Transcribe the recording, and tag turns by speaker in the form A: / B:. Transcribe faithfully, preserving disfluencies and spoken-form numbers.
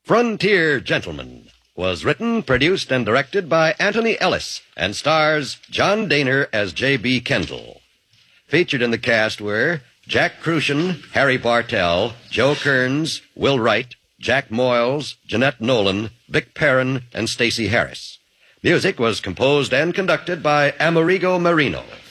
A: Frontier Gentlemen was written, produced, and directed by Anthony Ellis and stars John Daner as J B. Kendall. Featured in the cast were Jack Crucian, Harry Bartell, Joe Kearns, Will Wright, Jack Moyles, Jeanette Nolan, Vic Perrin, and Stacey Harris. Music was composed and conducted by Amerigo Marino.